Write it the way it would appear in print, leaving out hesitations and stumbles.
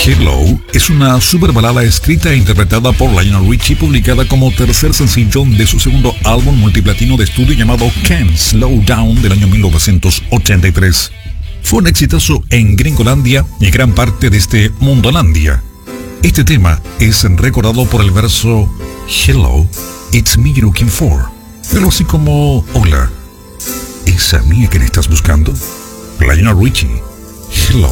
Hello es una super balada escrita e interpretada por Lionel Richie, publicada como tercer sencillo de su segundo álbum multiplatino de estudio llamado Can't Slow Down del año 1983. Fue un exitazo en Gringolandia y gran parte de este Mundolandia. Este tema es recordado por el verso Hello, it's me you're looking for. Algo así como, hola, ¿es a mí a quien estás buscando? Lionel Richie, Hello.